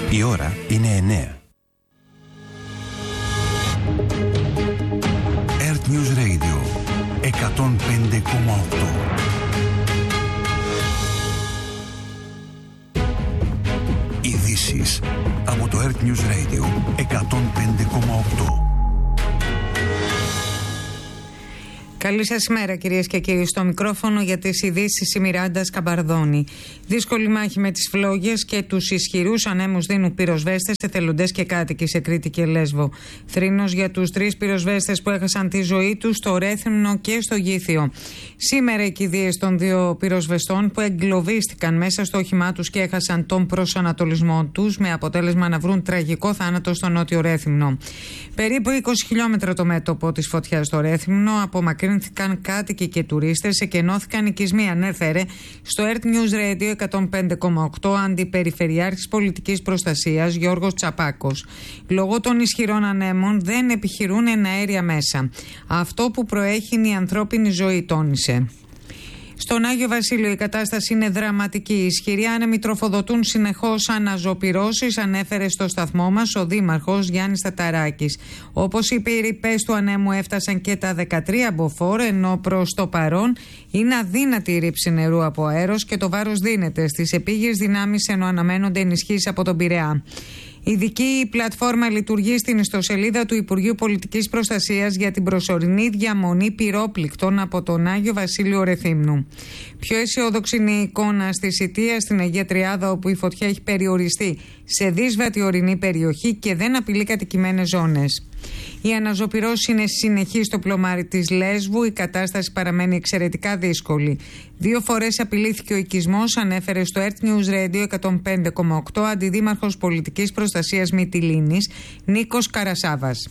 Η ώρα είναι 9. Earth News Radio 105,8. Ειδήσεις από το Earth News Radio 105,8. Καλή σας ημέρα, κυρίες και κύριοι. Στο μικρόφωνο για τις ειδήσεις η Μιράντα Σκαμπαρδόνη. Δύσκολη μάχη με τις φλόγες και τους ισχυρούς ανέμους δίνουν πυροσβέστες, εθελοντές και κάτοικοι σε Κρήτη και Λέσβο. Θρήνος για τους 3 πυροσβέστες που έχασαν τη ζωή τους στο Ρέθυμνο και στο Γήθιο. Σήμερα οι κηδείες των 2 πυροσβεστών που εγκλωβίστηκαν μέσα στο όχημά τους και έχασαν τον προσανατολισμό τους, με αποτέλεσμα να βρουν τραγικό θάνατο στο νότιο Ρέθυμνο. Περίπου 20 χιλιόμετρα το μέτωπο της φωτιάς στο Ρέθυμνο, απομακρύνθηκαν κάτοικοι και τουρίστες, εκενώθηκαν οικισμοί ανέφερε στο Earth News Radio 105,8 Αντιπεριφερειάρχης Πολιτικής Προστασίας Γιώργος Τσαπάκος. Λόγω των ισχυρών ανέμων δεν επιχειρούν εναέρια μέσα. Αυτό που προέχει είναι η ανθρώπινη ζωή, τόνισε. Στον Άγιο Βασίλειο η κατάσταση είναι δραματική. Οι ισχυροί άνεμοι τροφοδοτούν συνεχώς αναζωπυρώσεις, ανέφερε στο σταθμό μας ο Δήμαρχος Γιάννης Ταταράκης. Όπως είπε, οι ρηπές του ανέμου έφτασαν και τα 13 μποφόρ, ενώ προς το παρόν είναι αδύνατη η ρήψη νερού από αέρος και το βάρος δίνεται στις επίγειες δυνάμεις, ενώ αναμένονται ενισχύσεις από τον Πειραιά. Ειδική πλατφόρμα λειτουργεί στην ιστοσελίδα του Υπουργείου Πολιτικής Προστασίας για την προσωρινή διαμονή πυρόπληκτων από τον Άγιο Βασίλειο Ρεθύμνου. Πιο αισιόδοξη είναι η εικόνα στη Σιτία, στην Αγία Τριάδα, όπου η φωτιά έχει περιοριστεί σε δύσβατη ορεινή περιοχή και δεν απειλεί κατοικημένες ζώνες. Η αναζωπυρώση είναι συνεχή στο πλωμάρι της Λέσβου. Η κατάσταση παραμένει εξαιρετικά δύσκολη. 2 φορές απειλήθηκε ο οικισμός, ανέφερε στο Earth News Radio 105,8 Αντιδήμαρχος Πολιτικής Προστασίας Μυτιλήνης Νίκος Καρασάβας.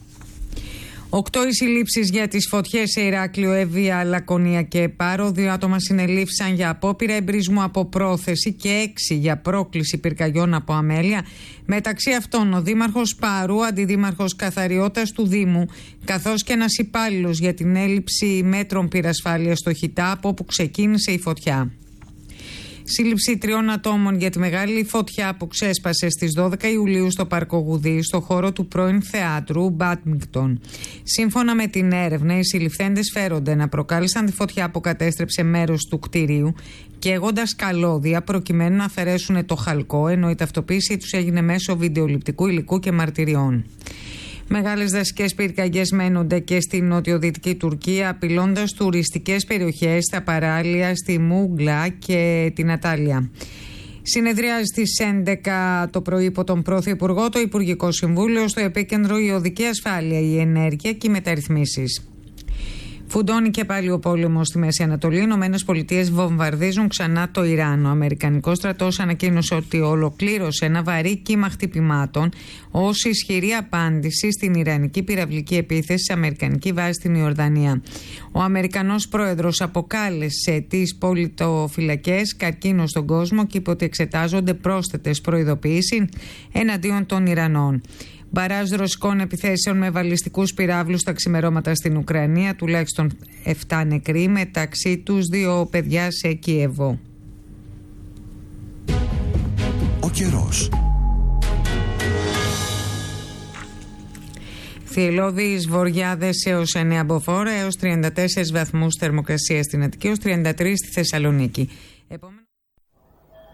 8 οι συλλήψεις για τις φωτιές σε Ηράκλειο, Εύβοια, Λακωνία και Πάρο. 2 άτομα συνελήφθησαν για απόπειρα εμπρισμού από πρόθεση και 6 για πρόκληση πυρκαγιών από αμέλεια. Μεταξύ αυτών ο Δήμαρχος Πάρου, Αντιδήμαρχος Καθαριότητας του Δήμου, καθώς και ένας υπάλληλος για την έλλειψη μέτρων πυρασφάλειας στο Χιτά, από όπου ξεκίνησε η φωτιά. Σύλληψη 3 ατόμων για τη μεγάλη φωτιά που ξέσπασε στις 12 Ιουλίου στο Πάρκο Γουδί, στο χώρο του πρώην θεάτρου Μπάντμιγκτον. Σύμφωνα με την έρευνα, οι συλληφθέντες φέρονται να προκάλεσαν τη φωτιά που κατέστρεψε μέρος του κτηρίου, καίγοντας καλώδια προκειμένου να αφαιρέσουν το χαλκό, ενώ η ταυτοποίησή τους έγινε μέσω βιντεοληπτικού υλικού και μαρτυριών. Μεγάλες δασικές πυρκαγιές μένονται και στη νοτιοδυτική Τουρκία, απειλώντας τουριστικές περιοχές στα παράλια, στη Μούγκλα και την Ατάλια. Συνεδριάζει στις 11 το πρωί υπό τον Πρωθυπουργό το Υπουργικό Συμβούλιο, στο επίκεντρο η οδική ασφάλεια, η ενέργεια και οι μεταρρυθμίσεις. Φουντώνει και πάλι ο πόλεμος στη Μέση Ανατολή. Οι Ηνωμένες Πολιτείες βομβαρδίζουν ξανά το Ιράν. Ο Αμερικανικός στρατός ανακοίνωσε ότι ολοκλήρωσε ένα βαρύ κύμα χτυπημάτων ως ισχυρή απάντηση στην ιρανική πυραυλική επίθεση σε αμερικανική βάση στην Ιορδανία. Ο Αμερικανός πρόεδρος αποκάλεσε τις πολιτοφυλακές καρκίνο στον κόσμο και είπε ότι εξετάζονται πρόσθετες προειδοποιήσεις εναντίον των Ιρανών. Μπαράζ ρωσικών επιθέσεων με βαλιστικούς πυράβλους στα ξημερώματα στην Ουκρανία, τουλάχιστον 7 νεκροί, μεταξύ τους 2 παιδιά σε Κίεβο. Ο καιρός. Θυελλώδεις βοριάδες έως 9 μποφόρ, έως 34 βαθμούς θερμοκρασία στην Αττική, έως 33 στη Θεσσαλονίκη.